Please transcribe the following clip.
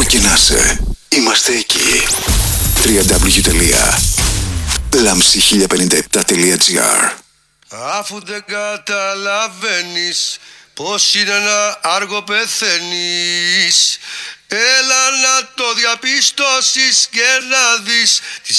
και να είσαι, είμαστε εκεί. www.lamsi1057.gr. Αφού δεν καταλαβαίνεις πως είναι ένα άργο πεθαίνεις, έλα να το διαπιστώσεις και να δεις τις